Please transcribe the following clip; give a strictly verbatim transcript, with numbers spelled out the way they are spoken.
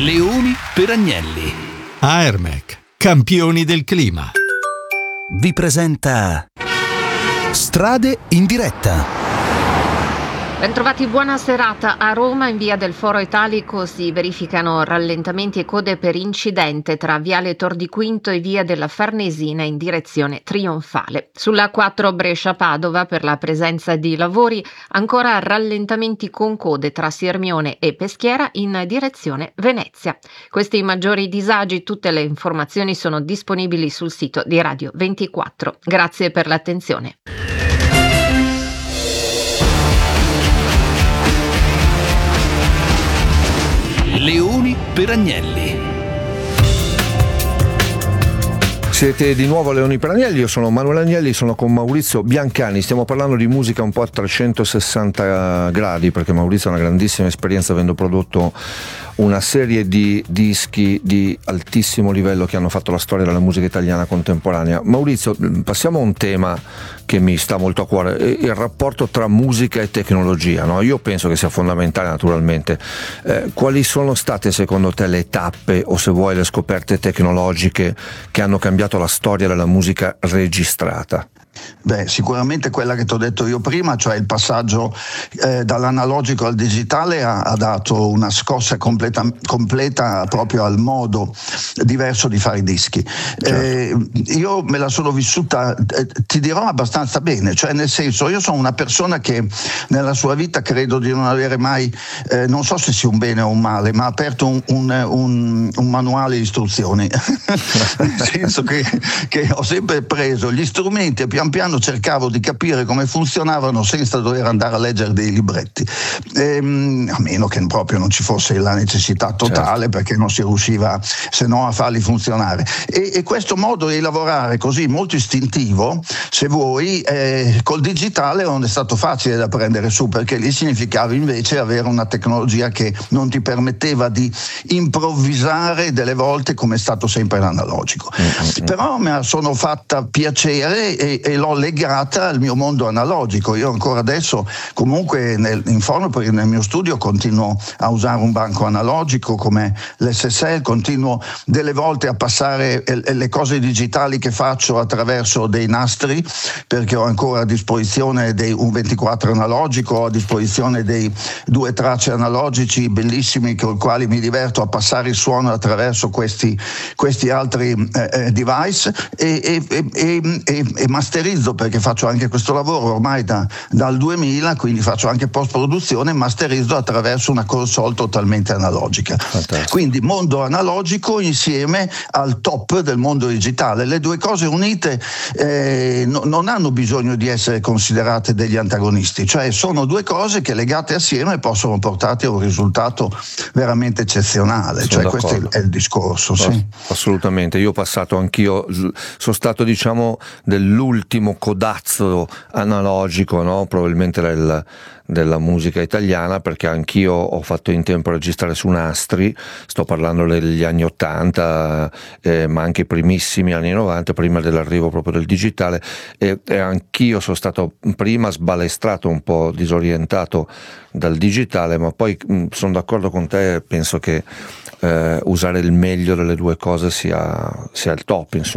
Leoni per Agnelli. Aermec, campioni del clima. Vi presenta Strade in diretta. Bentrovati, buona serata. A Roma, in via del Foro Italico, si verificano rallentamenti e code per incidente tra viale Tor di Quinto e via della Farnesina in direzione trionfale. Sulla quattro Brescia-Padova, per la presenza di lavori, ancora rallentamenti con code tra Sirmione e Peschiera in direzione Venezia. Questi maggiori disagi, tutte le informazioni sono disponibili sul sito di Radio ventiquattro. Grazie per l'attenzione. Leoni per Agnelli. Siete di nuovo a Leoni per Agnelli, io sono Manuel Agnelli, sono con Maurizio Biancani, stiamo parlando di musica un po' a trecentosessanta gradi, perché Maurizio ha una grandissima esperienza avendo prodotto una serie di dischi di altissimo livello che hanno fatto la storia della musica italiana contemporanea. Maurizio, passiamo a un tema che mi sta molto a cuore, il rapporto tra musica e tecnologia, no? Io penso che sia fondamentale, naturalmente. Eh, quali sono state secondo te le tappe, o se vuoi le scoperte tecnologiche, che hanno cambiato la storia della musica registrata? Beh, sicuramente quella che ti ho detto io prima, cioè il passaggio eh, dall'analogico al digitale ha, ha dato una scossa completa, completa proprio al modo diverso di fare i dischi. Certo. Eh, io me la sono vissuta, eh, ti dirò, abbastanza bene, cioè nel senso, io sono una persona che nella sua vita credo di non avere mai, eh, non so se sia un bene o un male, ma ha aperto un, un, un, un manuale di istruzioni, nel senso che, che ho sempre preso gli strumenti e pian piano cercavo di capire come funzionavano senza dover andare a leggere dei libretti, ehm, a meno che proprio non ci fosse la necessità totale, certo, perché non si riusciva se no a farli funzionare, e, e questo modo di lavorare così molto istintivo, se vuoi, eh, col digitale non è stato facile da prendere su, perché lì significava invece avere una tecnologia che non ti permetteva di improvvisare delle volte come è stato sempre l'analogico. Mm-hmm. Però me la sono fatta piacere e, e l'ho legata al mio mondo analogico. Io ancora adesso comunque nel, in fondo, perché nel mio studio continuo a usare un banco analogico come l'S S L, continuo delle volte a passare le cose digitali che faccio attraverso dei nastri, perché ho ancora a disposizione dei, un ventiquattro analogico, ho a disposizione dei due tracce analogici bellissimi con i quali mi diverto a passare il suono attraverso questi, questi altri eh, device, e, e, e, e, e masterizzo, perché faccio anche questo lavoro ormai da, dal duemila, quindi faccio anche post-produzione, masterizzo attraverso una console totalmente analogica. Fantastico. Quindi mondo analogico insieme al top del mondo digitale. Le due cose unite eh, no, non hanno bisogno di essere considerate degli antagonisti, cioè sono due cose che legate assieme possono portarti a un risultato veramente eccezionale. Sono cioè d'accordo. Questo è il, è il discorso. Sì. Sì. Assolutamente, io ho passato anch'io, sono stato diciamo dell'ultimo codazzo analogico, no? Probabilmente del, della musica italiana, perché anch'io ho fatto in tempo a registrare su nastri, sto parlando degli anni ottanta, eh, ma anche i primissimi anni novanta, prima dell'arrivo proprio del digitale, e, e anch'io sono stato prima sbalestrato, un po' disorientato dal digitale, ma poi mh, sono d'accordo con te, penso che eh, usare il meglio delle due cose sia, sia il top, insomma.